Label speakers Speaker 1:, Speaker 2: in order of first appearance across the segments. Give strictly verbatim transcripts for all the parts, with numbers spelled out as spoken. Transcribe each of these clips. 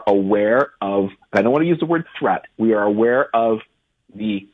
Speaker 1: are aware of, I don't want to use the word threat, we are aware of the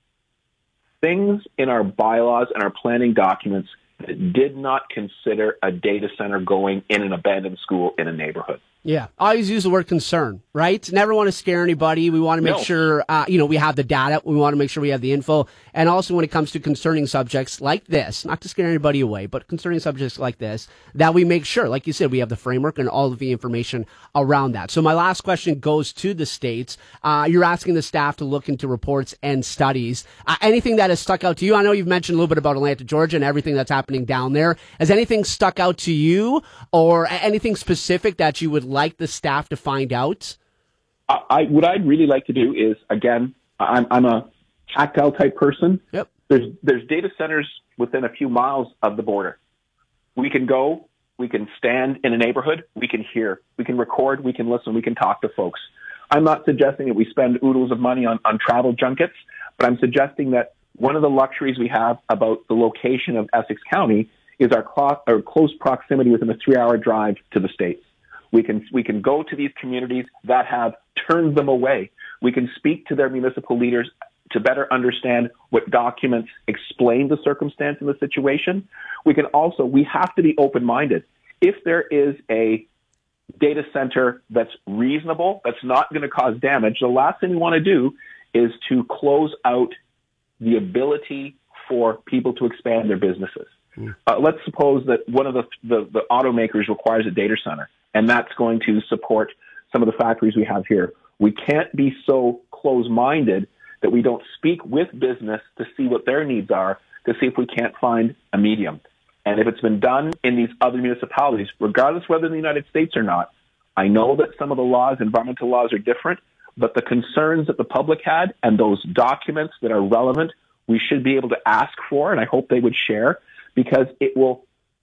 Speaker 1: things in our bylaws and our planning documents that did not consider a data center going in an abandoned school in a neighborhood.
Speaker 2: Yeah, I always use the word concern, right? Never want to scare anybody. We want to make
Speaker 1: No.
Speaker 2: sure, uh, you know, we have the data. We want to make sure we have the info. And also when it comes to concerning subjects like this, not to scare anybody away, but concerning subjects like this, that we make sure, like you said, we have the framework and all of the information around that. So my last question goes to the states. Uh, you're asking the staff to look into reports and studies. Uh, anything that has stuck out to you? I know you've mentioned a little bit about Atlanta, Georgia and everything that's happening down there. Has anything stuck out to you or anything specific that you would like the staff to find out?
Speaker 1: I, I what I'd really like to do is, again, I'm, I'm a tactile type person.
Speaker 2: Yep.
Speaker 1: There's there's data centers within a few miles of the border. We can go, we can stand in a neighborhood, we can hear, we can record, we can listen, we can talk to folks. I'm not suggesting that we spend oodles of money on, on travel junkets, but I'm suggesting that one of the luxuries we have about the location of Essex County is our, clo- our close proximity within a three-hour drive to the States. We can we can go to these communities that have turned them away. We can speak to their municipal leaders to better understand what documents explain the circumstance and the situation. We can also, we have to be open-minded. If there is a data center that's reasonable, that's not going to cause damage, the last thing we want to do is to close out the ability for people to expand their businesses. Mm. Uh, let's suppose that one of the, the, the automakers requires a data center, and that's going to support some of the factories we have here. We can't be so close-minded that we don't speak with business to see what their needs are, to see if we can't find a medium. And if it's been done in these other municipalities, regardless whether in the United States or not, I know that some of the laws, environmental laws, are different, but the concerns that the public had and those documents that are relevant, we should be able to ask for, and I hope they would share, because it will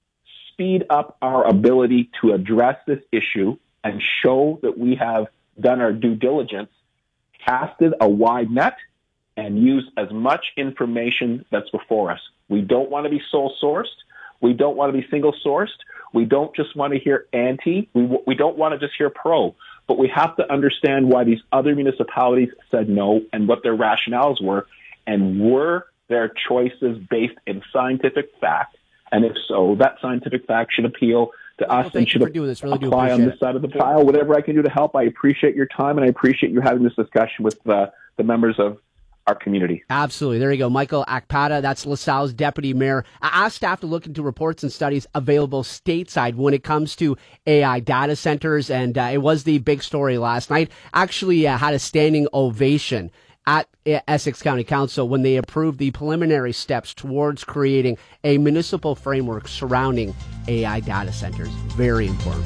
Speaker 1: speed up our ability to address this issue and show that we have done our due diligence, casted a wide net, and used as much information that's before us. We don't want to be sole-sourced. We don't want to be single-sourced. We don't just want to hear anti. We, we don't want to just hear pro. But we have to understand why these other municipalities said no and what their rationales were, and were their choices based in scientific fact. And if so, that scientific fact should appeal to
Speaker 2: well,
Speaker 1: us and should
Speaker 2: this. Really
Speaker 1: apply on this side of the pile. Whatever I can do to help, I appreciate your time, and I appreciate you having this discussion with uh, the members of our community.
Speaker 2: Absolutely. There you go. Michael Akpata, that's LaSalle's deputy mayor. I asked staff to look into reports and studies available stateside when it comes to A I data centers, and uh, it was the big story last night. Actually uh, had a standing ovation at Essex County Council when they approved the preliminary steps towards creating a municipal framework surrounding A I data centers. Very important.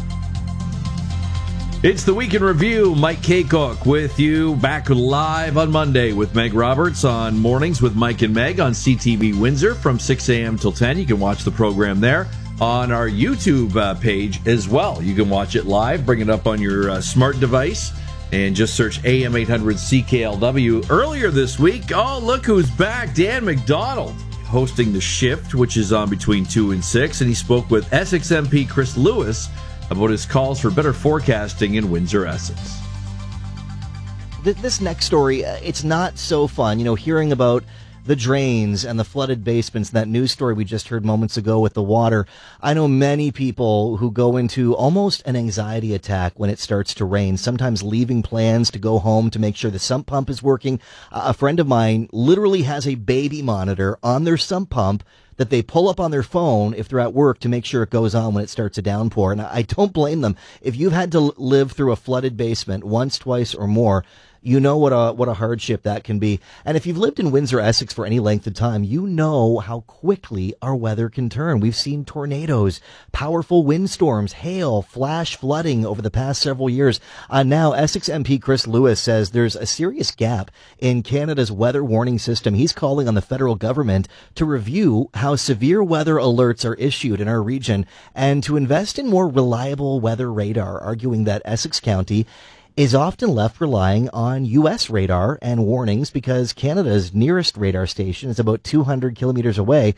Speaker 3: It's the Week in Review. Mike Kaycock with you, back live on Monday with Meg Roberts on Mornings with Mike and Meg on C T V Windsor from six a.m. till ten. You can watch the program there on our YouTube uh, page as well. You can watch it live, bring it up on your uh, smart device, and just search A M eight hundred C K L W. Earlier this week, oh, look who's back, Dan McDonald, hosting The Shift, which is on between two and six, and he spoke with Essex M P Chris Lewis about his calls for better forecasting in Windsor, Essex.
Speaker 4: This next story, it's not so fun, you know, hearing about the drains and the flooded basements, that news story we just heard moments ago with the water. I know many people who go into almost an anxiety attack when it starts to rain, sometimes leaving plans to go home to make sure the sump pump is working. A friend of mine literally has a baby monitor on their sump pump that they pull up on their phone if they're at work to make sure it goes on when it starts to downpour. And I don't blame them. If you've had to live through a flooded basement once, twice, or more, you know what a what a hardship that can be. And if you've lived in Windsor, Essex for any length of time, you know how quickly our weather can turn. We've seen tornadoes, powerful windstorms, hail, flash flooding over the past several years. Uh, now, Essex M P Chris Lewis says there's a serious gap in Canada's weather warning system. He's calling on the federal government to review how severe weather alerts are issued in our region and to invest in more reliable weather radar, arguing that Essex County is often left relying on U S radar and warnings because Canada's nearest radar station is about two hundred kilometers away.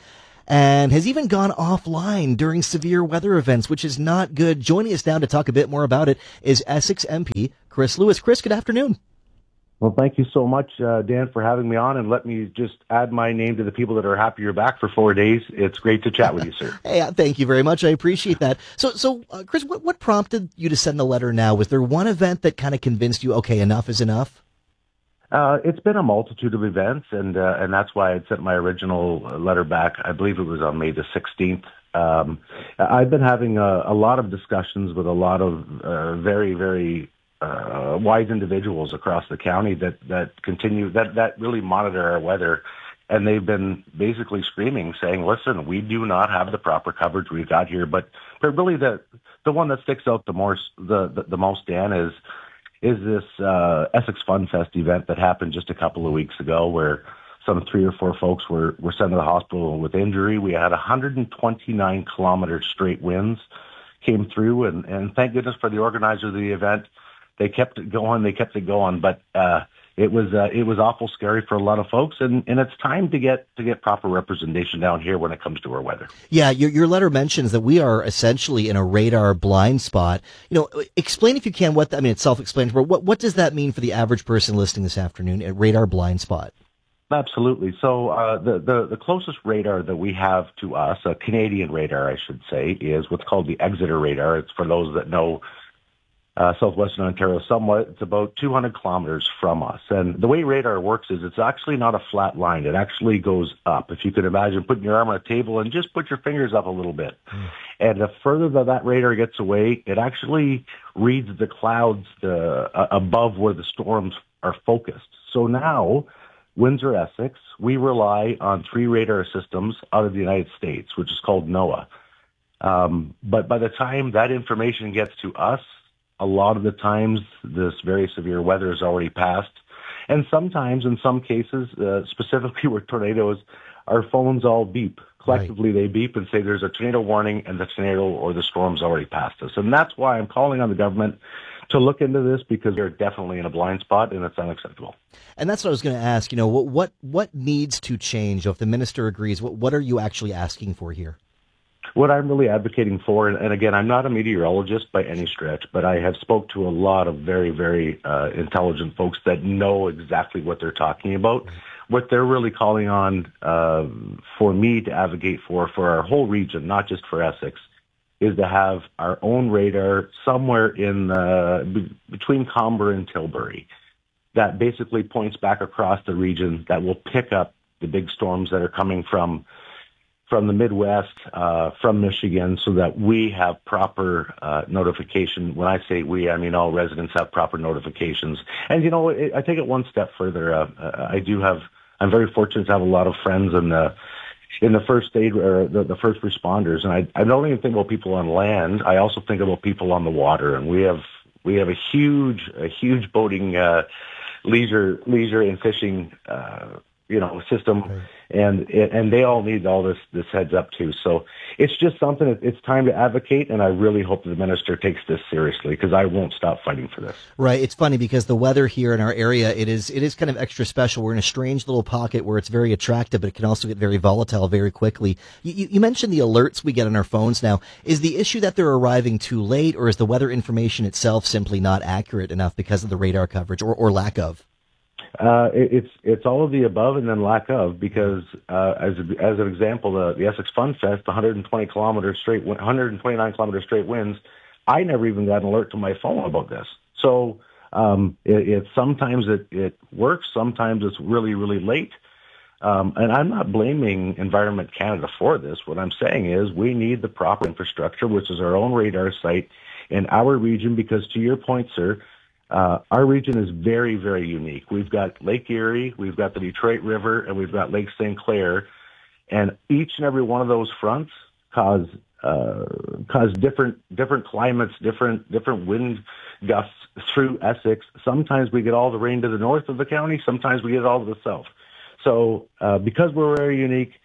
Speaker 4: and has even gone offline during severe weather events, which is not good. Joining us now to talk a bit more about it is Essex M P Chris Lewis. Chris, good afternoon.
Speaker 5: Well, thank you so much, uh, Dan, for having me on, and let me just add my name to the people that are happy you're back for four days. It's great to chat with you, sir.
Speaker 4: Hey, uh, thank you very much. I appreciate that. So, so uh, Chris, what, what prompted you to send the letter now? Was there one event that kind of convinced you, okay, enough is enough?
Speaker 5: Uh, it's been a multitude of events, and uh, and that's why I sent my original letter back. I believe it was on May the sixteenth. Um, I've been having a, a lot of discussions with a lot of uh, very, very Uh, wise individuals across the county that, that continue, that, that really monitor our weather. And they've been basically screaming, saying, listen, we do not have the proper coverage we've got here. But, but really the, the one that sticks out the more, the, the, the most, Dan, is, is this, uh, Essex Fun Fest event that happened just a couple of weeks ago where some three or four folks were, were sent to the hospital with injury. We had one hundred twenty-nine kilometer straight winds came through, and, and thank goodness for the organizer of the event. They kept it going. They kept it going, but uh, it was uh, it was awful scary for a lot of folks. And, and it's time to get to get proper representation down here when it comes to our weather.
Speaker 4: Yeah, your your letter mentions that we are essentially in a radar blind spot. You know, explain if you can what the, I mean. It's self-explanatory. What what does that mean for the average person listening this afternoon? A radar blind spot.
Speaker 5: Absolutely. So uh, the, the the closest radar that we have to us, a Canadian radar, I should say, is what's called the Exeter radar. It's for those that know. Uh, southwestern Ontario somewhat. It's about two hundred kilometers from us. And the way radar works is it's actually not a flat line. It actually goes up. If you could imagine putting your arm on a table and just put your fingers up a little bit. Mm. And the further that that radar gets away, it actually reads the clouds the, uh, above where the storms are focused. So now, Windsor, Essex, we rely on three radar systems out of the United States, which is called NOAA. Um, but by the time that information gets to us, a lot of the times, this very severe weather is already passed. And sometimes, in some cases, uh, specifically with tornadoes, our phones all beep. Collectively, right. They beep and say there's a tornado warning and the tornado or the storm's already passed us. And that's why I'm calling on the government to look into this, because they're definitely in a blind spot and it's unacceptable.
Speaker 4: And that's what I was going to ask. You know, what, what, what needs to change? If the minister agrees, what, what are you actually asking for here?
Speaker 5: What I'm really advocating for, and, and again, I'm not a meteorologist by any stretch, but I have spoke to a lot of very, very uh, intelligent folks that know exactly what they're talking about. What they're really calling on uh, for me to advocate for, for our whole region, not just for Essex, is to have our own radar somewhere in uh, b- between Comber and Tilbury that basically points back across the region that will pick up the big storms that are coming from from the Midwest, uh, from Michigan, so that we have proper uh, notification. When I say we, I mean all residents have proper notifications. And, you know, it, I take it one step further. Uh, uh, I do have, I'm very fortunate to have a lot of friends in the, in the first aid, or the, the first responders. And I, I don't even think about people on land. I also think about people on the water. And we have, we have a huge, a huge boating, uh, leisure, leisure and fishing, uh, you know, system. Right. And and they all need all this this heads up too. So it's just something that it's time to advocate, and I really hope the minister takes this seriously, because I won't stop fighting for this.
Speaker 4: Right. It's funny because the weather here in our area, it is it is kind of extra special. We're in a strange little pocket where it's very attractive, but it can also get very volatile very quickly. You, you mentioned the alerts we get on our phones now. Is the issue that they're arriving too late, or is the weather information itself simply not accurate enough because of the radar coverage, or, or lack of?
Speaker 5: Uh, it, it's it's all of the above and then lack of, because uh, as as an example, the, the Essex Fun Fest, one hundred twenty kilometers straight, one hundred twenty-nine kilometers straight winds. I never even got an alert to my phone about this. So um, it, it sometimes it, it works, sometimes it's really really late. Um, and I'm not blaming Environment Canada for this. What I'm saying is we need the proper infrastructure, which is our own radar site in our region, because to your point, sir. Uh, our region is very, very unique. We've got Lake Erie, we've got the Detroit River, and we've got Lake Saint Clair. And each and every one of those fronts cause uh, cause different different climates, different different wind gusts through Essex. Sometimes we get all the rain to the north of the county. Sometimes we get it all to the south. So uh, because we're very unique,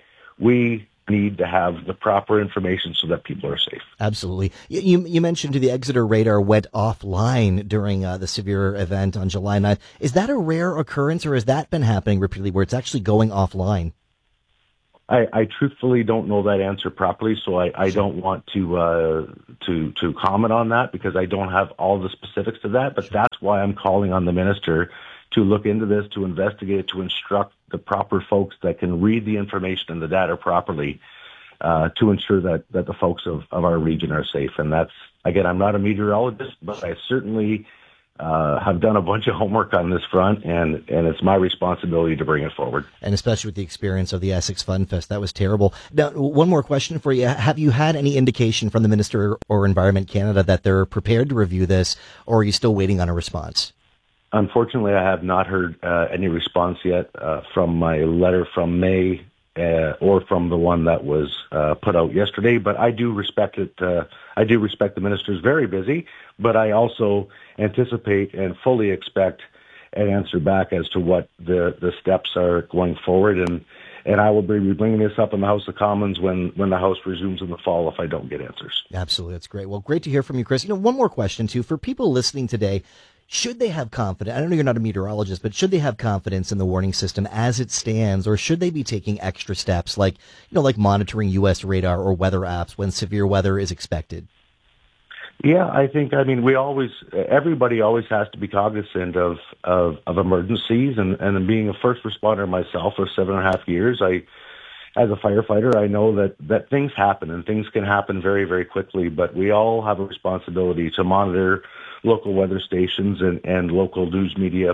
Speaker 5: we need to have the proper information so that people are safe.
Speaker 4: Absolutely. You you mentioned the Exeter radar went offline during uh, the severe event on July ninth. Is that a rare occurrence, or has that been happening repeatedly where it's actually going offline?
Speaker 5: I, I truthfully don't know that answer properly, so I, I don't want to uh, to to comment on that because I don't have all the specifics of that. But that's why I'm calling on the minister to look into this, to investigate, to instruct the proper folks that can read the information and the data properly uh, to ensure that, that the folks of, of our region are safe. And that's, again, I'm not a meteorologist, but I certainly Uh, have done a bunch of homework on this front, and, and it's my responsibility to bring it forward.
Speaker 4: And especially with the experience of the Essex Fun Fest, that was terrible. Now, one more question for you. Have you had any indication from the Minister or Environment Canada that they're prepared to review this, or are you still waiting on a response?
Speaker 5: Unfortunately, I have not heard uh, any response yet uh, from my letter from May uh, or from the one that was uh, put out yesterday, but I do respect it. Uh, I do respect the minister's very busy, but I also anticipate and fully expect an answer back as to what the, the steps are going forward. And, and I will be bringing this up in the House of Commons when, when the House resumes in the fall if I don't get answers.
Speaker 4: Absolutely. That's great. Well, great to hear from you, Chris. You know, one more question, too. For people listening today, should they have confidence? I know you're not a meteorologist, but should they have confidence in the warning system as it stands, or should they be taking extra steps like, you know, like monitoring U S radar or weather apps when severe weather is expected?
Speaker 5: Yeah, I think, I mean, we always, everybody always has to be cognizant of, of, of emergencies, and, and being a first responder myself for seven and a half years, I, as a firefighter, I know that, that things happen, and things can happen very, very quickly, but we all have a responsibility to monitor local weather stations and, and local news media,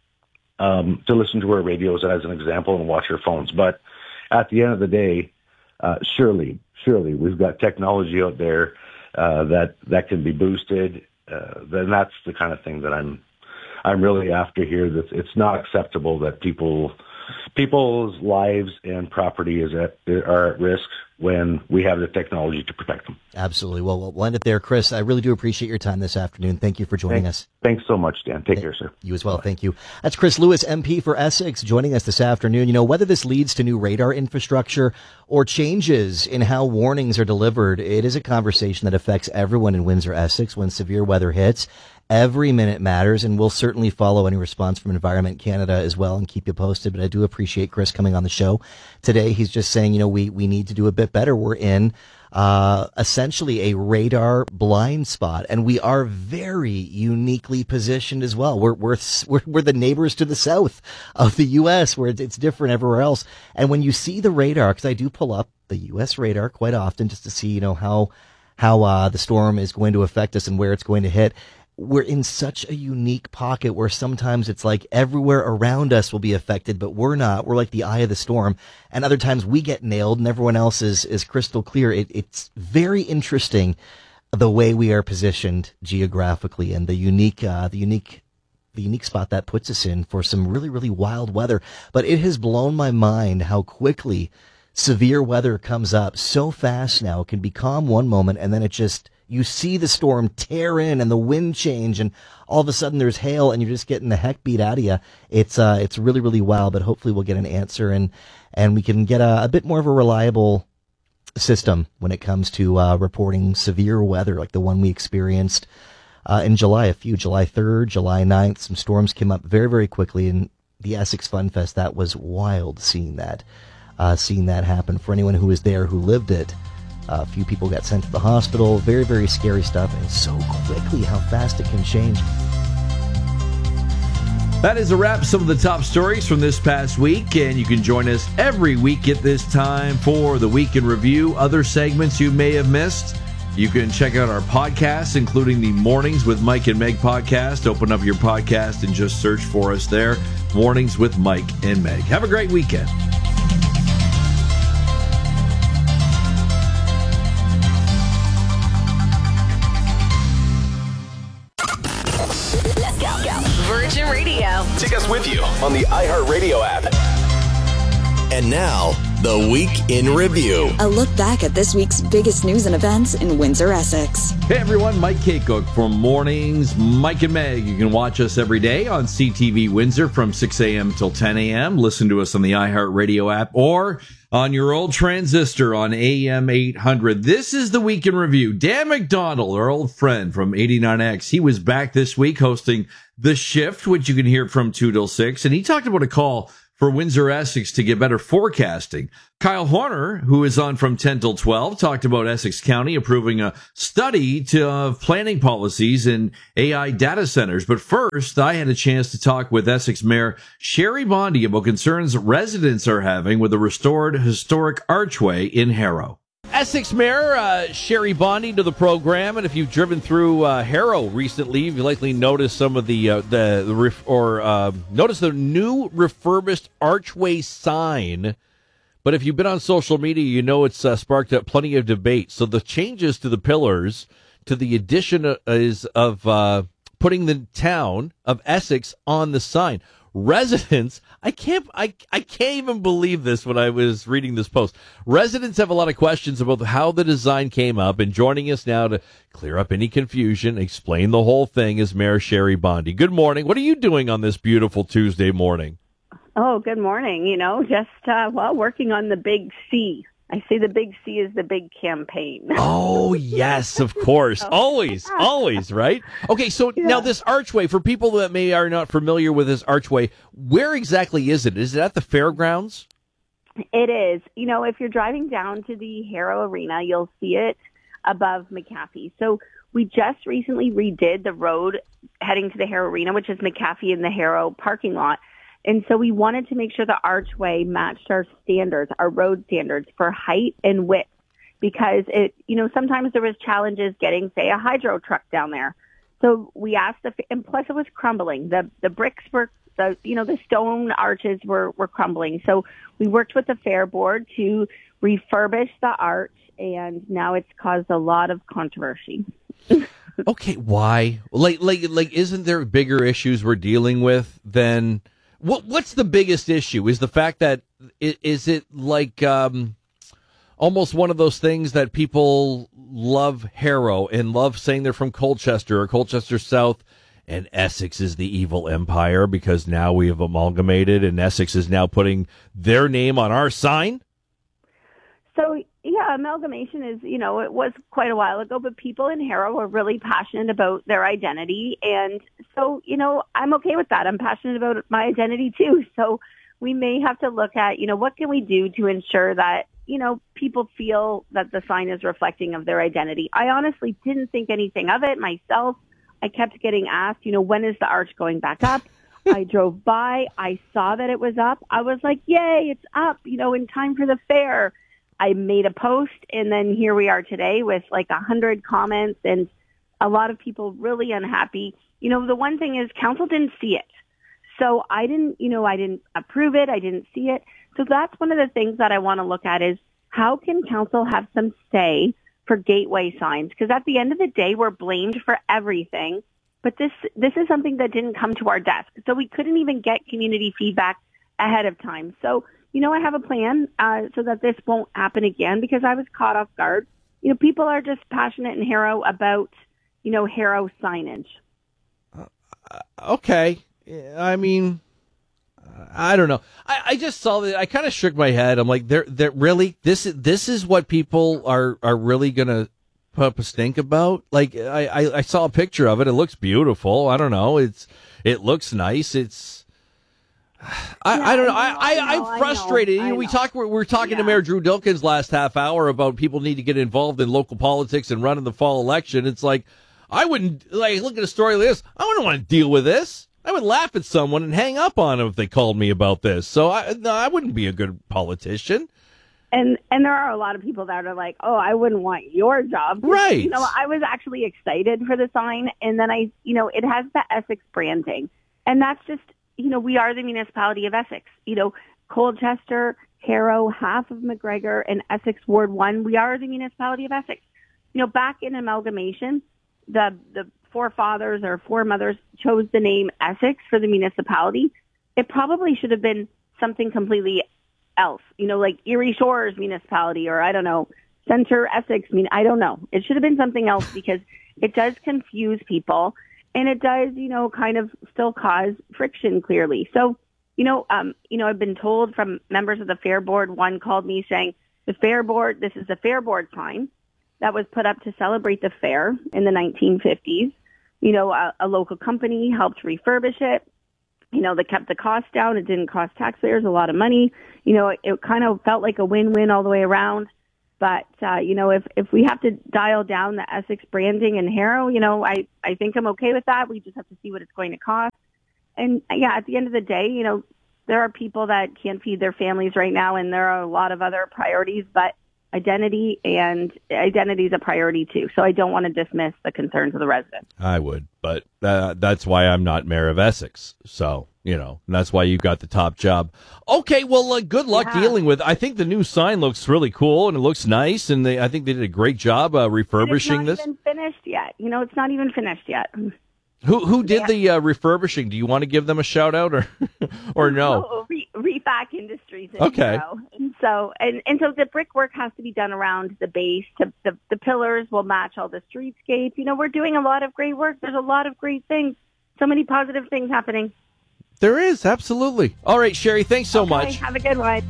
Speaker 5: um, to listen to our radios as an example and watch our phones. But at the end of the day, uh, surely, surely we've got technology out there Uh, that that can be boosted. Uh, then that's the kind of thing that I'm I'm really after here. That it's not acceptable that people people's lives and property is at are at risk when we have the technology to protect them.
Speaker 4: Absolutely. Well, we'll end it there, Chris. I really do appreciate your time this afternoon. Thank you for joining
Speaker 5: thanks,
Speaker 4: us.
Speaker 5: Thanks so much, Dan. Take Th- care, sir.
Speaker 4: You as well. Bye. Thank you. That's Chris Lewis, M P for Essex, joining us this afternoon. You know, whether this leads to new radar infrastructure or changes in how warnings are delivered, it is a conversation that affects everyone in Windsor, Essex when severe weather hits. Every minute matters, and we'll certainly follow any response from Environment Canada as well and keep you posted. But I do appreciate Chris coming on the show today. He's just saying, you know, we, we need to do a bit better. We're in uh essentially a radar blind spot, and we are very uniquely positioned as well. We're we're we're, we're the neighbors to the south of the U S, where it's different everywhere else. And when you see the radar, because I do pull up the U S radar quite often just to see, you know, how how uh the storm is going to affect us and where it's going to hit. We're in such a unique pocket where sometimes it's like everywhere around us will be affected, but we're not. We're like the eye of the storm. And other times we get nailed and everyone else is, is crystal clear. It, it's very interesting the way we are positioned geographically and the unique, uh, the unique, the unique spot that puts us in for some really, really wild weather. But it has blown my mind how quickly severe weather comes up so fast now. It can be calm one moment and then it just, you see the storm tear in and the wind change, and all of a sudden there's hail, and you're just getting the heck beat out of you. It's uh, it's really, really wild, but hopefully we'll get an answer, and and we can get a, a bit more of a reliable system when it comes to uh, reporting severe weather like the one we experienced uh, in July. A few, July third, July ninth, some storms came up very, very quickly, and the Essex Fun Fest, that was wild seeing that, uh, seeing that happen. For anyone who was there, who lived it, Uh, a few people got sent to the hospital. Very, very scary stuff. And so quickly how fast it can change.
Speaker 3: That is a wrap. Some of the top stories from this past week. And you can join us every week at this time for the Week in Review. Other segments you may have missed, you can check out our podcasts, including the Mornings with Mike and Meg podcast. Open up your podcast and just search for us there. Mornings with Mike and Meg. Have a great weekend.
Speaker 6: Virgin Radio.
Speaker 7: Take us with you on the iHeartRadio app. And now, the Week in Review.
Speaker 6: A look back at this week's biggest news and events in Windsor, Essex.
Speaker 3: Hey everyone, Mike Kaycook from Mornings, Mike and Meg. You can watch us every day on C T V Windsor from six a.m. till ten a.m. Listen to us on the iHeartRadio app or on your old transistor on A M eight hundred. This is the Week in Review. Dan McDonald, our old friend from eighty-nine X, he was back this week hosting The Shift, which you can hear from two till six, and he talked about a call for Windsor Essex to get better forecasting. Kyle Horner, who is on from ten till twelve, talked about Essex County approving a study to uh, planning policies in A I data centers. But first, I had a chance to talk with Essex Mayor Sherry Bondi about concerns residents are having with the restored historic archway in Harrow. Essex Mayor uh, Sherry Bondi to the program, and if you've driven through uh, Harrow recently, you've likely noticed some of the uh, the, the ref- or uh, noticed the new refurbished archway sign. But if you've been on social media, you know it's uh, sparked up plenty of debate. So the changes to the pillars, to the addition of, is of uh, putting the town of Essex on the sign. Residents, I can't, I, I can't even believe this when I was reading this post. Residents have a lot of questions about how the design came up, and joining us now to clear up any confusion, explain the whole thing is Mayor Sherry Bondi. Good morning. What are you doing on this beautiful Tuesday morning?
Speaker 8: Oh, good morning. You know, just, uh, well, working on the big C. I say the big C is the big campaign.
Speaker 3: Oh, yes, of course. Always, always, right? Okay, so yeah. Now this archway, for people that may are not familiar with this archway, where exactly is it? Is it at the fairgrounds?
Speaker 8: It is. You know, if you're driving down to the Harrow Arena, you'll see it above McAfee. So we just recently redid the road heading to the Harrow Arena, which is McAfee in the Harrow parking lot. And so we wanted to make sure the archway matched our standards, our road standards for height and width, because it, you know, sometimes there was challenges getting, say, a hydro truck down there. So we asked, the, and plus it was crumbling. The the bricks were, the you know, the stone arches were, were crumbling. So we worked with the Fair Board to refurbish the arch, and now it's caused a lot of controversy.
Speaker 3: Okay, why? Like, like, like, isn't there bigger issues we're dealing with than? What what's the biggest issue? Is the fact that is it like um, almost one of those things that people love Harrow and love saying they're from Colchester or Colchester South, and Essex is the evil empire because now we have amalgamated and Essex is now putting their name on our sign?
Speaker 8: So, yeah, amalgamation is, you know, it was quite a while ago, but people in Harrow are really passionate about their identity. And so, you know, I'm okay with that. I'm passionate about my identity too. So we may have to look at, you know, what can we do to ensure that, you know, people feel that the sign is reflecting of their identity. I honestly didn't think anything of it myself. I kept getting asked, you know, when is the arch going back up? I drove by. I saw that it was up. I was like, yay, it's up, you know, in time for the fair. I made a post, and then here we are today with like a hundred comments and a lot of people really unhappy. You know, the one thing is council didn't see it. So I didn't, you know, I didn't approve it. I didn't see it. So that's one of the things that I want to look at is how can council have some say for gateway signs? Because at the end of the day, we're blamed for everything. But this, this is something that didn't come to our desk. So we couldn't even get community feedback ahead of time. So you know, I have a plan uh, so that this won't happen again because I was caught off guard. You know, people are just passionate in Harrow about, you know, Harrow signage.
Speaker 3: Uh, okay. I mean, I don't know. I, I just saw that. I kind of shook my head. I'm like, they're, they're really, this, this is what people are, are really going to put up a stink about. Like, I, I, I saw a picture of it. It looks beautiful. I don't know. It's, it looks nice. It's, I,
Speaker 8: yeah,
Speaker 3: I don't know.
Speaker 8: I,
Speaker 3: I, I,
Speaker 8: I know,
Speaker 3: I'm frustrated.
Speaker 8: I know,
Speaker 3: you know, we
Speaker 8: I know.
Speaker 3: talked. We were talking
Speaker 8: yeah.
Speaker 3: to Mayor Drew Dilkins last half hour about people need to get involved in local politics and run in the fall election. It's like I wouldn't like look at a story like this. I wouldn't want to deal with this. I would laugh at someone and hang up on them if they called me about this. So I, no, I wouldn't be a good politician.
Speaker 8: And and there are a lot of people that are like, oh, I wouldn't want your job.
Speaker 3: Right.
Speaker 8: You know, I was actually excited for the sign, and then I, you know, it has the Essex branding, and that's just. You know, we are the municipality of Essex. You know, Colchester, Harrow, half of McGregor, and Essex Ward one, we are the municipality of Essex. You know, back in amalgamation, the the forefathers or foremothers chose the name Essex for the municipality. It probably should have been something completely else. You know, like Erie Shores Municipality or, I don't know, Center Essex. I mean, I don't know. It should have been something else because it does confuse people. And it does, you know, kind of still cause friction clearly. So, you know, um, you know, I've been told from members of the Fair Board, one called me saying the Fair Board, this is the Fair Board sign that was put up to celebrate the fair in the nineteen fifties. You know, a, a local company helped refurbish it. you know, that kept the cost down. It didn't cost taxpayers a lot of money. You know, it, it kind of felt like a win-win all the way around. But, uh, you know, if, if we have to dial down the Essex branding in Harrow, you know, I, I think I'm okay with that. We just have to see what it's going to cost. And, yeah, at the end of the day, you know, there are people that can't feed their families right now, and there are a lot of other priorities, but identity and identity is a priority too. So I don't want to dismiss the concerns of the residents.
Speaker 9: I would, but uh, that's why I'm not mayor of Essex. So, you know, and that's why you've got the top job. Okay, well, uh, good luck
Speaker 8: Yeah.
Speaker 9: dealing with. I think the new sign looks really cool and it looks nice, and they, I think they did a great job uh, refurbishing
Speaker 8: And
Speaker 9: this.
Speaker 8: it's not even finished yet. You know, it's not even finished yet.
Speaker 9: Who who did
Speaker 8: Yeah.
Speaker 9: the uh, refurbishing? Do you want to give them a shout out or or no?
Speaker 8: Oh, Re- Refac Industries in
Speaker 9: Okay.
Speaker 8: Harrow. And so, and, and so the brickwork has to be done around the base. To, the, the pillars will match all the streetscape. You know, we're doing a lot of great work. There's a lot of great things. So many positive things happening.
Speaker 9: There is, absolutely. All right, Sherry, thanks so
Speaker 8: Okay,
Speaker 9: much.
Speaker 8: have a good one.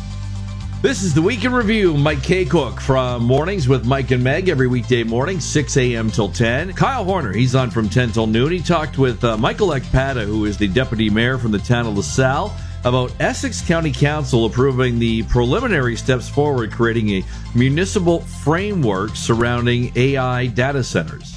Speaker 3: This is the Week in Review. Mike K. Cook from Mornings with Mike and Meg every weekday morning, six a.m. till ten. Kyle Horner, he's on from ten till noon. He talked with uh, Michael Ekpata, who is the deputy mayor from the town of LaSalle, about Essex County Council approving the preliminary steps forward creating a municipal framework surrounding A I data centers.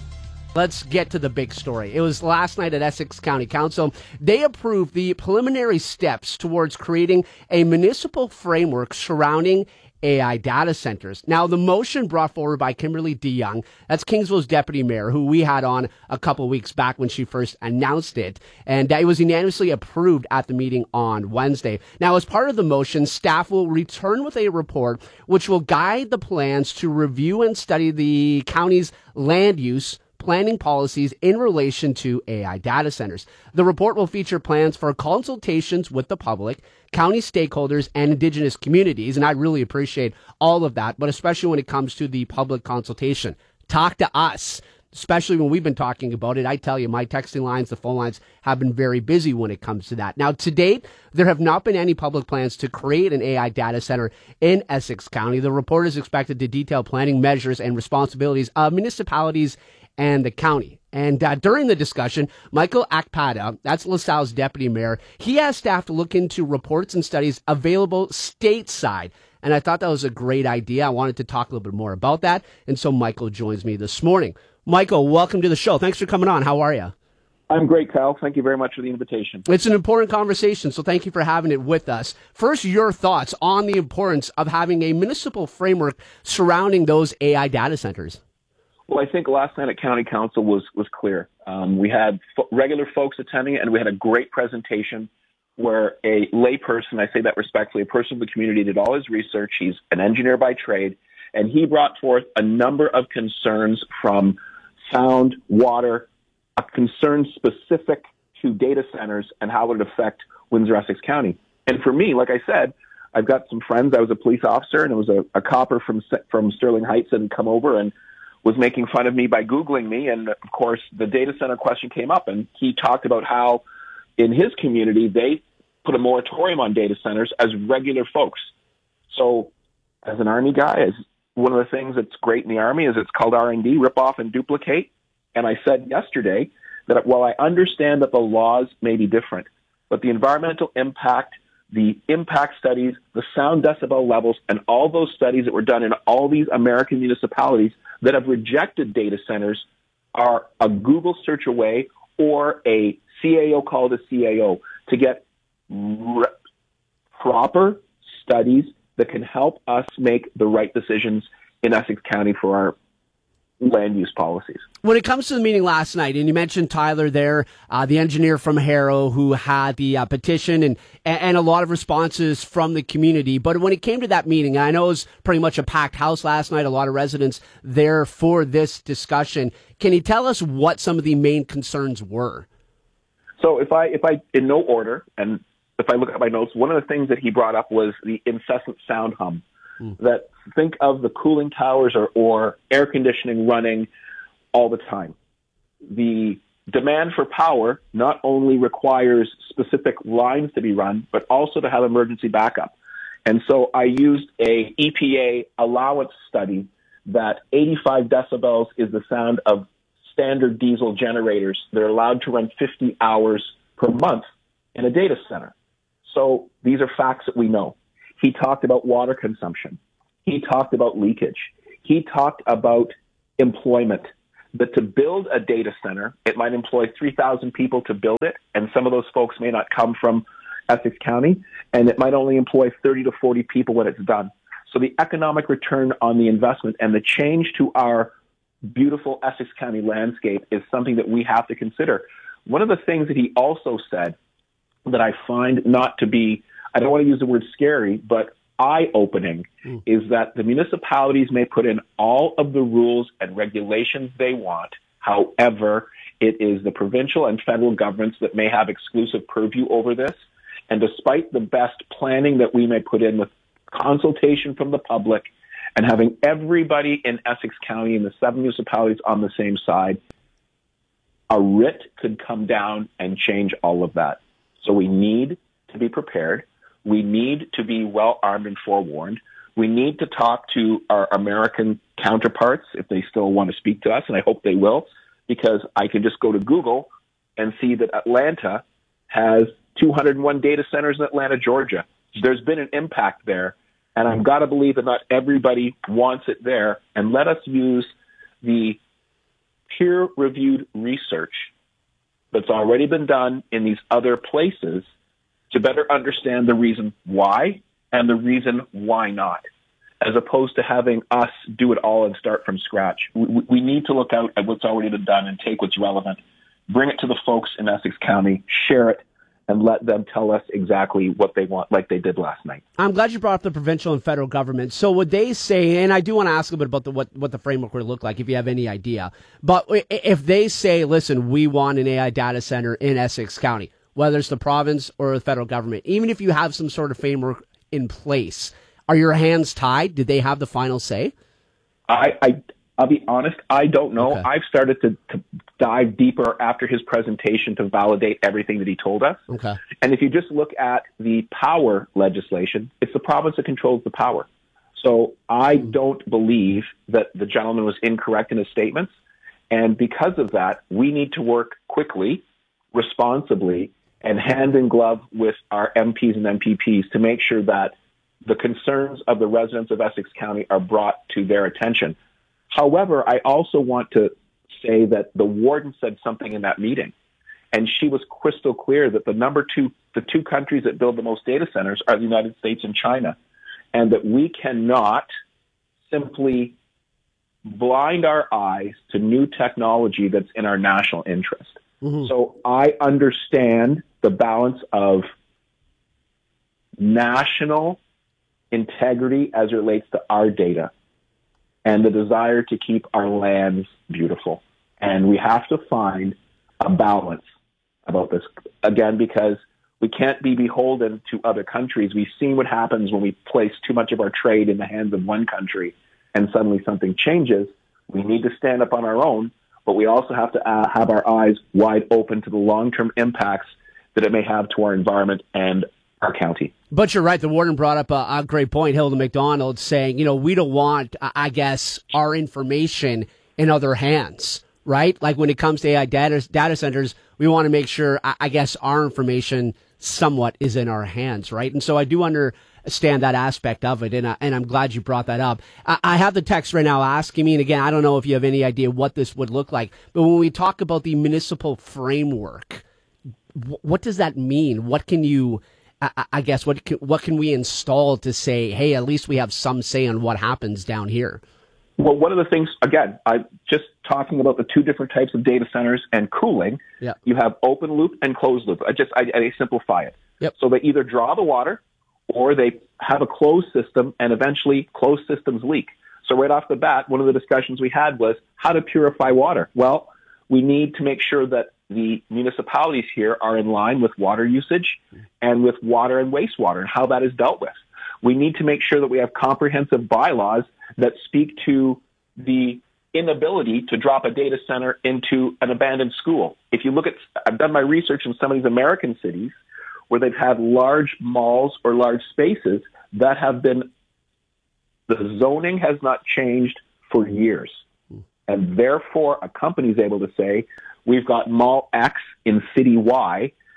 Speaker 2: Let's get to the big story. It was last night at Essex County Council. They approved the preliminary steps towards creating a municipal framework surrounding A I data centers. Now, the motion brought forward by Kimberly DeYoung, that's Kingsville's deputy mayor, who we had on a couple weeks back when she first announced it, and it was unanimously approved at the meeting on Wednesday. Now, as part of the motion, staff will return with a report which will guide the plans to review and study the county's land use planning policies in relation to A I data centers. The report will feature plans for consultations with the public, county stakeholders, and Indigenous communities, and I really appreciate all of that, but especially when it comes to the public consultation. Talk to us, especially when we've been talking about it. I tell you, my texting lines, the phone lines have been very busy when it comes to that. Now, to date, there have not been any public plans to create an A I data center in Essex County. The report is expected to detail planning measures and responsibilities of municipalities and the county. And uh, during the discussion, Michael Ekpata, that's LaSalle's deputy mayor, he asked staff to look into reports and studies available stateside. And I thought that was a great idea. I wanted to talk a little bit more about that. And so Michael joins me this morning. Michael, welcome to the show. Thanks for coming on. How are you?
Speaker 1: I'm great, Kyle. Thank you very much for the invitation.
Speaker 2: It's an important conversation, so thank you for having it with us. First, your thoughts on the importance of having a municipal framework surrounding those A I data centers.
Speaker 1: Well, I think last night at County Council was was clear. Um, we had fo- regular folks attending, and we had a great presentation where a layperson, I say that respectfully, a person of the community did all his research. He's an engineer by trade, and he brought forth a number of concerns from sound, water, a concern specific to data centers and how it would affect Windsor-Essex County. And for me, like I said, I've got some friends. I was a police officer, and it was a, a copper from from Sterling Heights that had come over and was making fun of me by Googling me. And, of course, the data center question came up, and he talked about how in his community they put a moratorium on data centers as regular folks. So as an Army guy, as one of the things that's great in the Army is it's called R and D, rip off and duplicate. And I said yesterday that while I understand that the laws may be different, but the environmental impact, the impact studies, the sound decibel levels, and all those studies that were done in all these American municipalities that have rejected data centers are a Google search away or a C A O call to C A O to get re- proper studies that can help us make the right decisions in Essex County for our land use policies.
Speaker 2: When it comes to the meeting last night, and you mentioned Tyler there, uh, the engineer from Harrow who had the uh, petition and, and a lot of responses from the community. But when it came to that meeting, I know it was pretty much a packed house last night, a lot of residents there for this discussion. Can you tell us what some of the main concerns were?
Speaker 1: So if I, if I, in no order, and if I look at my notes, one of the things that he brought up was the incessant sound hum. Mm. That think of the cooling towers or, or air conditioning running all the time. The demand for power not only requires specific lines to be run, but also to have emergency backup. And so I used a E P A allowance study that eighty-five decibels is the sound of standard diesel generators. They're allowed to run fifty hours per month in a data center. So these are facts that we know. He talked about water consumption. He talked about leakage. He talked about employment, that to build a data center, it might employ three thousand people to build it, and some of those folks may not come from Essex County, and it might only employ thirty to forty people when it's done. So the economic return on the investment and the change to our beautiful Essex County landscape is something that we have to consider. One of the things that he also said that I find not to be, I don't want to use the word scary, but eye-opening, mm. is that the municipalities may put in all of the rules and regulations they want. However, it is the provincial and federal governments that may have exclusive purview over this. And despite the best planning that we may put in with consultation from the public and having everybody in Essex County and the seven municipalities on the same side, a writ could come down and change all of that. So we need to be prepared. We need to be well-armed and forewarned. We need to talk to our American counterparts if they still want to speak to us, and I hope they will, because I can just go to Google and see that Atlanta has two hundred one data centers in Atlanta, Georgia. There's been an impact there, and I've got to believe that not everybody wants it there, and let us use the peer-reviewed research that's already been done in these other places to better understand the reason why and the reason why not, as opposed to having us do it all and start from scratch. We, we need to look out at what's already been done and take what's relevant, bring it to the folks in Essex County, share it, and let them tell us exactly what they want, like they did last night.
Speaker 2: I'm glad you brought up the provincial and federal government. So would they say, and I do want to ask a bit about the, what, what the framework would look like, if you have any idea, but if they say, listen, we want an A I data center in Essex County, whether it's the province or the federal government, even if you have some sort of framework in place, are your hands tied? Did they have the final say?
Speaker 1: I, I, I'll be honest, I don't know.
Speaker 2: Okay.
Speaker 1: I've started to, to dive deeper after his presentation to validate everything that he told us.
Speaker 2: Okay.
Speaker 1: And if you just look at the power legislation, it's the province that controls the power. So I don't believe that the gentleman was incorrect in his statements. And because of that, we need to work quickly, responsibly, and hand in glove with our M Ps and M P Ps to make sure that the concerns of the residents of Essex County are brought to their attention. However, I also want to say that the warden said something in that meeting, and she was crystal clear that the number two, the two countries that build the most data centers are the United States and China, and that we cannot simply blind our eyes to new technology that's in our national interest. Mm-hmm. So I understand the balance of national integrity as it relates to our data and the desire to keep our lands beautiful. And we have to find a balance about this, again, because we can't be beholden to other countries. We've seen what happens when we place too much of our trade in the hands of one country and suddenly something changes. We need to stand up on our own, but we also have to uh, have our eyes wide open to the long-term impacts that it may have to our environment and our county.
Speaker 2: But you're right. The warden brought up a, a great point, Hilda McDonald, saying, you know, we don't want, I guess, our information in other hands, right? Like when it comes to A I data, data centers, we want to make sure, I, I guess, our information somewhat is in our hands, right? And so I do understand that aspect of it, and, I, and I'm glad you brought that up. I, I have the text right now asking me, and again, I don't know if you have any idea what this would look like, but when we talk about the municipal framework, w- what does that mean? What can you... I, I guess what can, what can we install to say, hey, at least we have some say on what happens down here?
Speaker 1: Well, one of the things, again, I just talking about the two different types of data centers and cooling.
Speaker 2: Yeah.
Speaker 1: You have open loop and closed loop. I just I, I simplify it.
Speaker 2: Yep.
Speaker 1: So they either draw the water or they have a closed system, and eventually closed systems leak. So right off the bat, one of the discussions we had was how to purify water. Well, we need to make sure that the municipalities here are in line with water usage and with water and wastewater and how that is dealt with. We need to make sure that we have comprehensive bylaws that speak to the inability to drop a data center into an abandoned school. If you look at, I've done my research in some of these American cities where they've had large malls or large spaces that have been, the zoning has not changed for years. And therefore, a company is able to say, we've got Mall X in City Y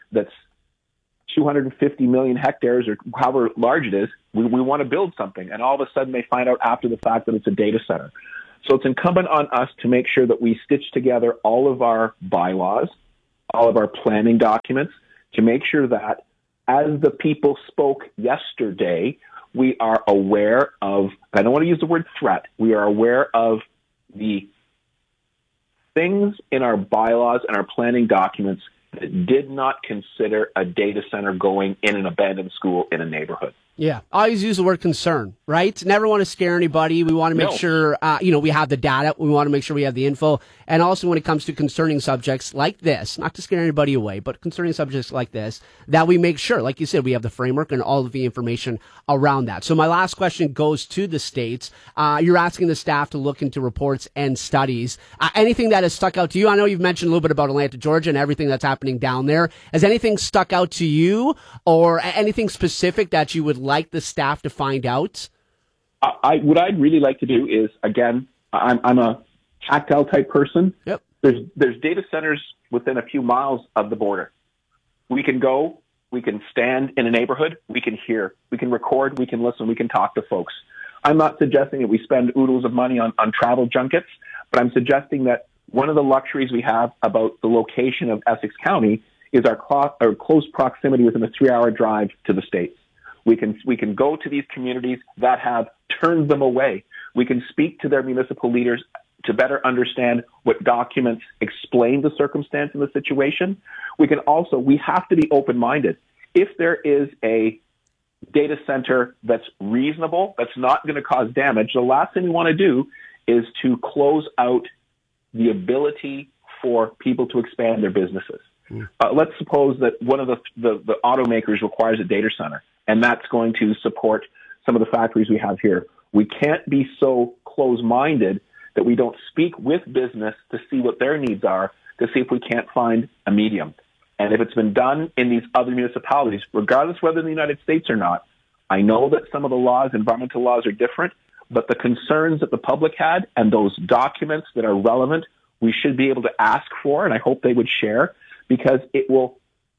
Speaker 1: that's two hundred fifty million hectares or however large it is, we, we want to build something. And all of a sudden they find out after the fact that it's a data center. So it's incumbent on us to make sure that we stitch together all of our bylaws, all of our planning documents, to make sure that as the people spoke yesterday, we are aware of, I don't want to use the word threat, we are aware of the things in our bylaws and our planning documents that did not consider a data center going in an abandoned school in a neighborhood.
Speaker 2: Yeah, I always use the word concern, right? Never want to scare anybody. We want to make
Speaker 1: No.
Speaker 2: sure, uh, you know, we have the data. We want to make sure we have the info. And also when it comes to concerning subjects like this, not to scare anybody away, but concerning subjects like this, that we make sure, like you said, we have the framework and all of the information around that. So my last question goes to the states. Uh, you're asking the staff to look into reports and studies. Uh, anything that has stuck out to you? I know you've mentioned a little bit about Atlanta, Georgia and everything that's happening down there. Has anything stuck out to you or anything specific that you would like the staff to find out?
Speaker 1: I, I what I'd really like to do is, again, I'm, I'm a tactile type person.
Speaker 2: Yep.
Speaker 1: There's there's data centers within a few miles of the border. We can go, we can stand in a neighborhood, we can hear, we can record, we can listen, we can talk to folks. I'm not suggesting that we spend oodles of money on, on travel junkets, but I'm suggesting that one of the luxuries we have about the location of Essex County is our, clo- our close proximity within a three-hour drive to the States. We can we can go to these communities that have turned them away. We can speak to their municipal leaders to better understand what documents explain the circumstance and the situation. We can also, we have to be open-minded. If there is a data center that's reasonable, that's not going to cause damage, the last thing we want to do is to close out the ability for people to expand their businesses. Mm. Uh, let's suppose that one of the, the, the automakers requires a data center, and that's going to support some of the factories we have here. We can't be so close-minded that we don't speak with business to see what their needs are, to see if we can't find a medium. And if it's been done in these other municipalities, regardless whether in the United States or not, I know that some of the laws, environmental laws, are different, but the concerns that the public had and those documents that are relevant, we should be able to ask for, and I hope they would share, because it will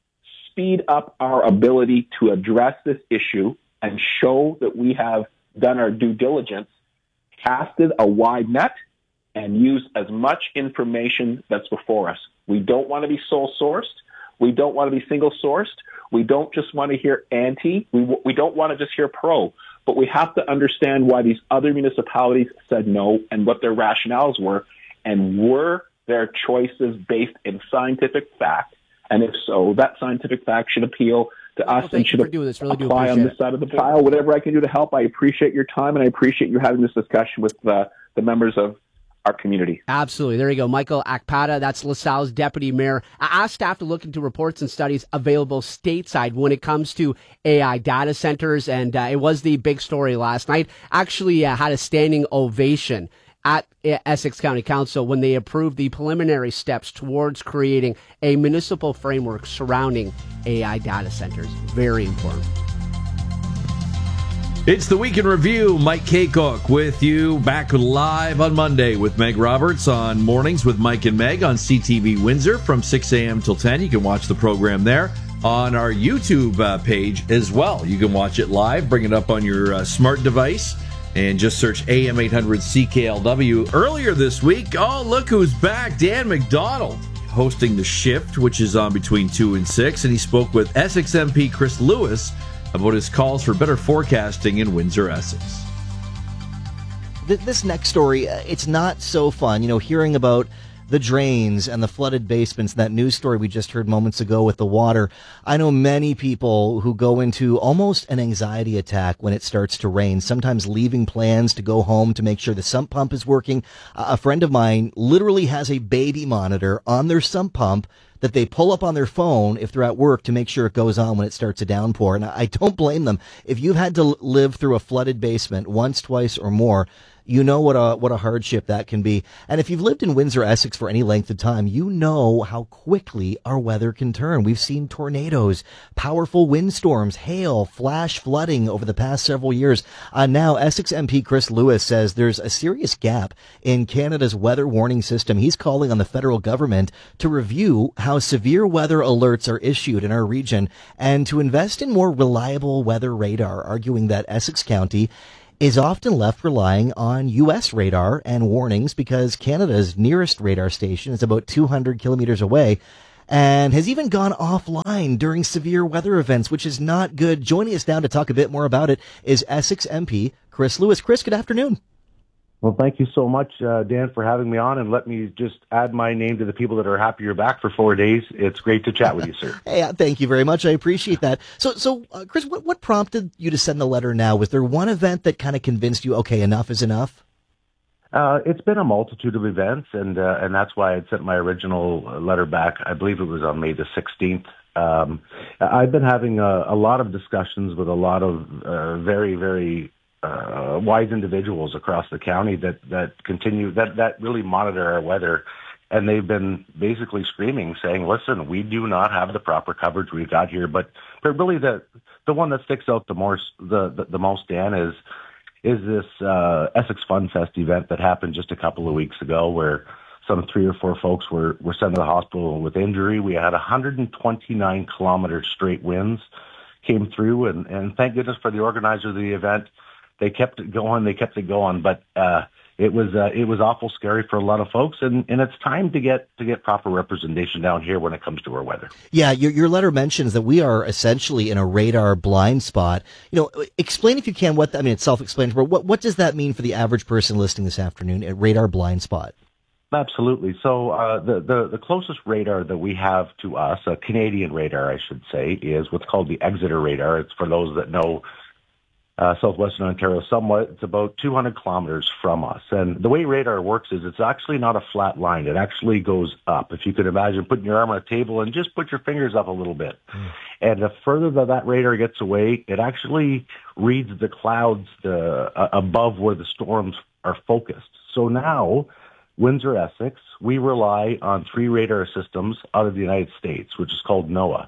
Speaker 1: speed up our ability to address this issue and show that we have done our due diligence, casted a wide net, and used as much information that's before us. We don't want to be sole-sourced. We don't want to be single-sourced. We don't just want to hear anti. We, we don't want to just hear pro. But we have to understand why these other municipalities said no and what their rationales were, and were their choices based in scientific fact. And if so, that scientific fact should appeal to
Speaker 2: well,
Speaker 1: us and should
Speaker 2: doing this. Really
Speaker 1: apply on this side of the pile. Whatever I can do to help, I appreciate your time, and I appreciate you having this discussion with uh, the members of our community.
Speaker 2: Absolutely. There you go. Michael Akpata, that's LaSalle's deputy mayor. I asked staff to look into reports and studies available stateside when it comes to A I data centers, and uh, it was the big story last night. Actually uh, had a standing ovation at Essex County Council when they approved the preliminary steps towards creating a municipal framework surrounding A I data centers. Very important.
Speaker 3: It's the Week in Review. Mike Kaycock with you, back live on Monday with Meg Roberts on Mornings with Mike and Meg on C T V Windsor from six a.m. till ten. You can watch the program there on our YouTube uh, page as well. You can watch it live, bring it up on your uh, smart device, and just search A M eight hundred C K L W. Earlier this week, oh, look who's back, Dan McDonald, hosting The Shift, which is on between two and six, and he spoke with Essex M P Chris Lewis about his calls for better forecasting in Windsor, Essex.
Speaker 4: This next story, it's not so fun. You know, hearing about the drains and the flooded basements, that news story we just heard moments ago with the water. I know many people who go into almost an anxiety attack when it starts to rain, sometimes leaving plans to go home to make sure the sump pump is working. A friend of mine literally has a baby monitor on their sump pump that they pull up on their phone if they're at work to make sure it goes on when it starts to downpour. And I don't blame them. If you've had to live through a flooded basement once, twice, or more, you know what a what a hardship that can be. And if you've lived in Windsor, Essex for any length of time, you know how quickly our weather can turn. We've seen tornadoes, powerful windstorms, hail, flash flooding over the past several years. Uh, now, Essex M P Chris Lewis says there's a serious gap in Canada's weather warning system. He's calling on the federal government to review how severe weather alerts are issued in our region and to invest in more reliable weather radar, arguing that Essex County is often left relying on U S radar and warnings because Canada's nearest radar station is about two hundred kilometers away and has even gone offline during severe weather events, which is not good. Joining us now to talk a bit more about it is Essex M P Chris Lewis. Chris, good afternoon.
Speaker 5: Well, thank you so much, uh, Dan, for having me on, and let me just add my name to the people that are happy you're back for four days. It's great to chat with you, sir.
Speaker 4: Hey, uh, thank you very much. I appreciate that. So, so uh, Chris, what, what prompted you to send the letter now? Was there one event that kind of convinced you, okay, enough is enough?
Speaker 5: Uh, it's been a multitude of events, and uh, and that's why I sent my original letter back. I believe it was on May the sixteenth. Um, I've been having a, a lot of discussions with a lot of uh, very, very Uh, wise individuals across the county that, that continue, that, that really monitor our weather. And they've been basically screaming, saying, listen, we do not have the proper coverage we've got here. But, but really the, the one that sticks out the most, the, the, the most, Dan, is, is this, uh, Essex Fun Fest event that happened just a couple of weeks ago where some three or four folks were, were sent to the hospital with injury. We had one hundred twenty-nine kilometer straight winds came through, and, and thank goodness for the organizer of the event. They kept it going. They kept it going, but uh, it was uh, it was awful scary for a lot of folks, and, and it's time to get to get proper representation down here when it comes to our weather.
Speaker 4: Yeah, your your letter mentions that we are essentially in a radar blind spot. You know, explain if you can what I mean. It's self-explanatory. What what does that mean for the average person listening this afternoon? A radar blind spot.
Speaker 5: Absolutely. So uh, the, the the closest radar that we have to us, a Canadian radar, I should say, is what's called the Exeter radar. It's for those that know Uh, southwestern Ontario somewhat. It's about two hundred kilometers from us. And the way radar works is it's actually not a flat line. It actually goes up. If you could imagine putting your arm on a table and just put your fingers up a little bit. Mm. And the further that that radar gets away, it actually reads the clouds the, uh, above where the storms are focused. So now, Windsor, Essex, we rely on three radar systems out of the United States, which is called NOAA.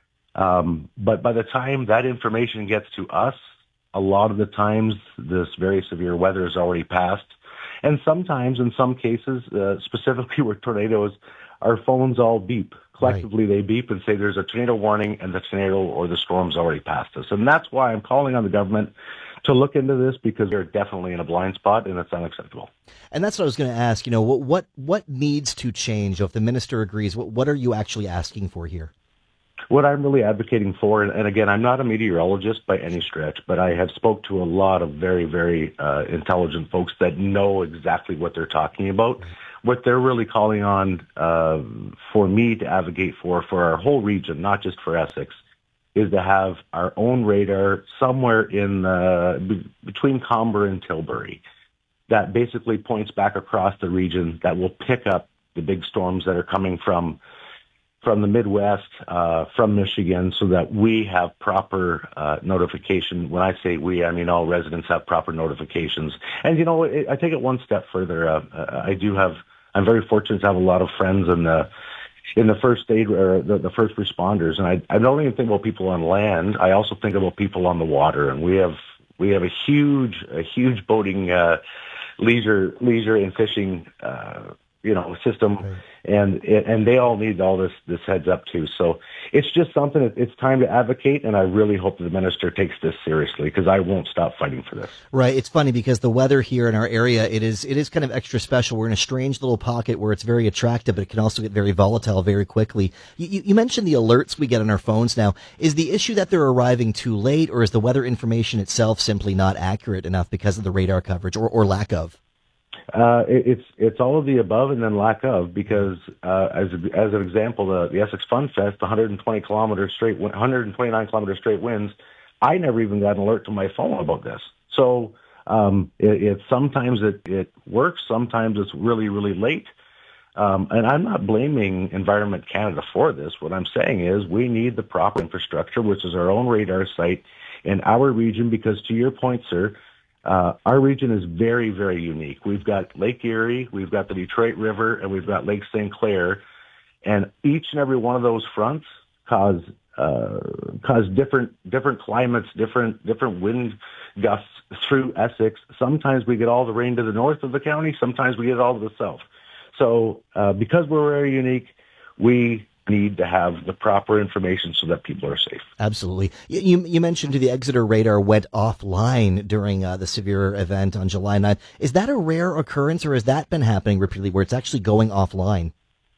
Speaker 5: Um, but by the time that information gets to us, a lot of the times, this very severe weather has already passed. And sometimes, in some cases, uh, specifically with tornadoes, our phones all beep. Collectively, right. They beep and say there's a tornado warning and the tornado or the storm's already passed us. And that's why I'm calling on the government to look into this, because they're definitely in a blind spot and it's unacceptable.
Speaker 4: And that's what I was going to ask. You know, what, what, what needs to change? If the minister agrees, what, what are you actually asking for here?
Speaker 5: What I'm really advocating for, and, and again, I'm not a meteorologist by any stretch, but I have spoke to a lot of very, very uh, intelligent folks that know exactly what they're talking about. What they're really calling on uh, for me to advocate for, for our whole region, not just for Essex, is to have our own radar somewhere in uh, b- between Comber and Tilbury that basically points back across the region that will pick up the big storms that are coming from from the Midwest, uh, from Michigan, so that we have proper uh, notification. When I say we, I mean all residents have proper notifications. And, you know, it, I take it one step further. Uh, I do have, I'm very fortunate to have a lot of friends in the, in the first aid, or the, the first responders. And I, I don't even think about people on land. I also think about people on the water. And we have, we have a huge, a huge boating, uh, leisure, leisure and fishing, uh, you know, system, right. and and they all need all this this heads up too. So it's just something that it's time to advocate, and I really hope that the minister takes this seriously, because I won't stop fighting for this.
Speaker 4: Right. It's funny because the weather here in our area, it is it is kind of extra special. We're in a strange little pocket where it's very attractive, but it can also get very volatile very quickly. You, you mentioned the alerts we get on our phones now. Is the issue that they're arriving too late, or is the weather information itself simply not accurate enough because of the radar coverage, or, or lack of?
Speaker 5: Uh, it, it's it's all of the above and then lack of, because uh, as a, as an example, the, the Essex Fun Fest, one hundred twenty kilometers straight, one hundred twenty-nine kilometers straight winds. I never even got an alert to my phone about this. So um, it, it sometimes it, it works, sometimes it's really really late. Um, and I'm not blaming Environment Canada for this. What I'm saying is we need the proper infrastructure, which is our own radar site in our region, because to your point, sir, Uh, our region is very, very unique. We've got Lake Erie, we've got the Detroit River, and we've got Lake Saint Clair. And each and every one of those fronts cause uh, cause different different climates, different different wind gusts through Essex. Sometimes we get all the rain to the north of the county. Sometimes we get it all to the south. So uh, because we're very unique, we need to have the proper information so that people are safe.
Speaker 4: Absolutely. You you mentioned the Exeter radar went offline during uh, the severe event on July ninth. Is that a rare occurrence, or has that been happening repeatedly where it's actually going offline?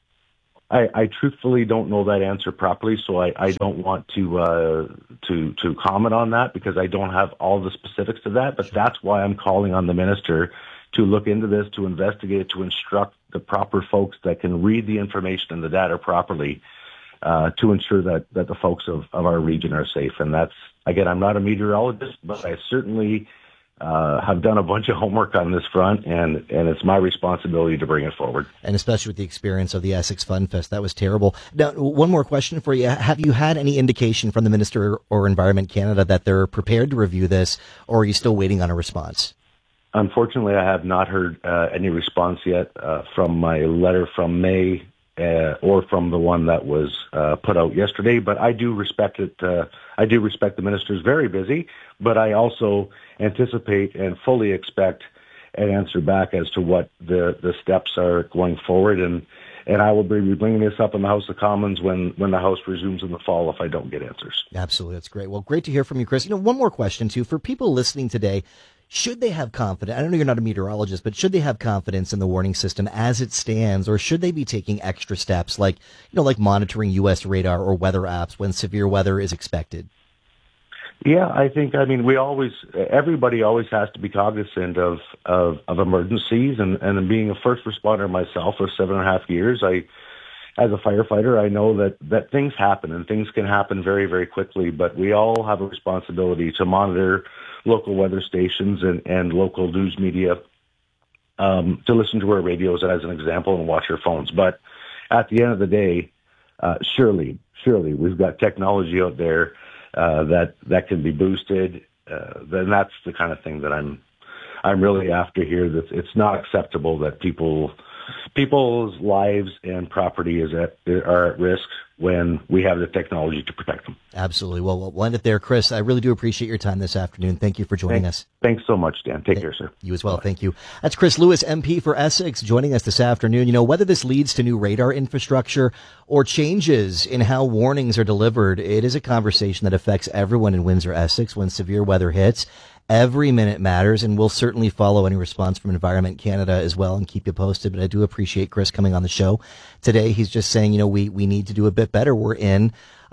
Speaker 5: I, I truthfully don't know that answer properly, so I, I don't want to uh, to to comment on that because I don't have all the specifics to that. But that's why I'm calling on the minister to look into this, to investigate, to instruct the proper folks that can read the information and the data properly uh, to ensure that, that the folks of, of our region are safe. And that's, again, I'm not a meteorologist, but I certainly uh, have done a bunch of homework on this front, and, and it's my responsibility to bring it forward.
Speaker 4: And especially with the experience of the Essex Fun Fest, that was terrible. Now, one more question for you. Have you had any indication from the Minister or Environment Canada that they're prepared to review this, or are you still waiting on a response?
Speaker 5: Unfortunately, I have not heard uh, any response yet uh, from my letter from May uh, or from the one that was uh, put out yesterday. But I do respect it. Uh, I do respect the minister's very busy, but I also anticipate and fully expect an answer back as to what the, the steps are going forward. And and I will be bringing this up in the House of Commons when, when the House resumes in the fall if I don't get answers.
Speaker 4: Absolutely. That's great. Well, great to hear from you, Chris. You know, one more question, too. For people listening today, should they have confidence? I don't know you're not a meteorologist, but should they have confidence in the warning system as it stands, or should they be taking extra steps like, you know, like monitoring U S radar or weather apps when severe weather is expected?
Speaker 5: Yeah, I think, I mean, we always, everybody always has to be cognizant of, of, of emergencies, and, and being a first responder myself for seven and a half years, I, as a firefighter, I know that, that things happen, and things can happen very, very quickly, but we all have a responsibility to monitor local weather stations and, and local news media, um, to listen to our radios as an example and watch our phones. But at the end of the day, uh, surely, surely we've got technology out there uh, that, that can be boosted. Uh, then that's the kind of thing that I'm, I'm really after here. That it's not acceptable that people, people's lives and property is at, are at risk when we have the technology to protect them.
Speaker 4: Absolutely. Well, we'll end it there. Chris, I really do appreciate your time this afternoon. Thank you for joining
Speaker 5: thanks,
Speaker 4: us.
Speaker 5: Thanks so much, Dan. Take
Speaker 4: Th-
Speaker 5: care, sir.
Speaker 4: You as well. Bye. Thank you. That's Chris Lewis, M P for Essex, joining us this afternoon. You know, whether this leads to new radar infrastructure or changes in how warnings are delivered, it is a conversation that affects everyone in Windsor, Essex when severe weather hits. Every minute matters, and we'll certainly follow any response from Environment Canada as well and keep you posted. But I do appreciate Chris coming on the show today. He's just saying, you know, we, we need to do a bit better. We're in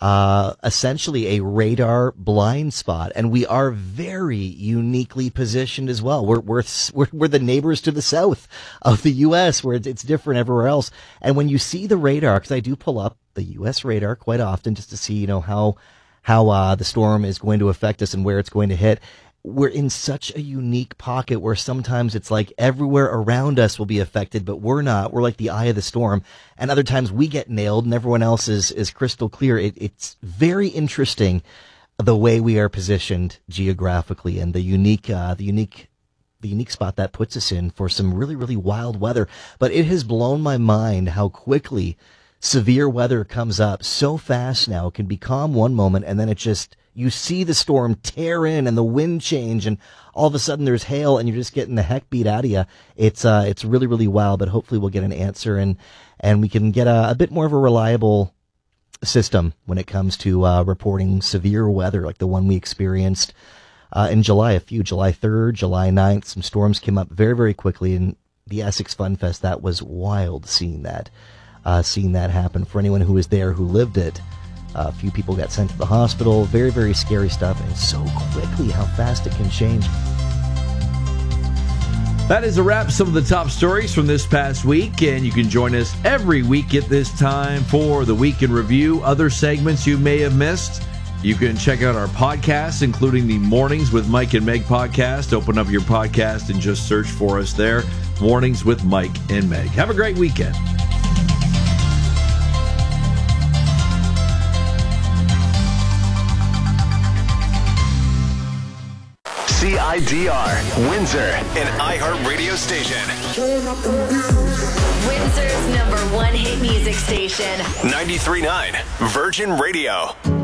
Speaker 4: uh essentially a radar blind spot, and we are very uniquely positioned as well. We're we're we're, we're the neighbors to the south of the U S, where it's, it's different everywhere else. And when you see the radar, because I do pull up the U S radar quite often just to see, you know, how how uh the storm is going to affect us and where it's going to hit. We're in such a unique pocket where sometimes it's like everywhere around us will be affected, but we're not. We're like the eye of the storm. And other times we get nailed and everyone else is, is crystal clear. It, it's very interesting the way we are positioned geographically and the unique, uh, the unique, the unique spot that puts us in for some really, really wild weather. But it has blown my mind how quickly severe weather comes up so fast now. It can be calm one moment and then it just, you see the storm tear in and the wind change, and all of a sudden there's hail and you're just getting the heck beat out of you. It's, uh, it's really, really wild, but hopefully we'll get an answer and, and we can get a, a bit more of a reliable system when it comes to, uh, reporting severe weather like the one we experienced, uh, in July, a few, July third, July ninth. Some storms came up very, very quickly, and the Essex Fun Fest, that was wild seeing that, uh, seeing that happen for anyone who was there, who lived it. Uh, a few people got sent to the hospital. Very, very scary stuff. And so quickly how fast it can change.
Speaker 3: That is a wrap. Some of the top stories from this past week. And you can join us every week at this time for the Week in Review. Other segments you may have missed, you can check out our podcasts, including the Mornings with Mike and Meg podcast. Open up your podcast and just search for us there. Mornings with Mike and Meg. Have a great weekend.
Speaker 7: C I I D R, Windsor, an iHeart radio station.
Speaker 10: Windsor's number one hit music station.
Speaker 7: ninety-three point nine Virgin Radio.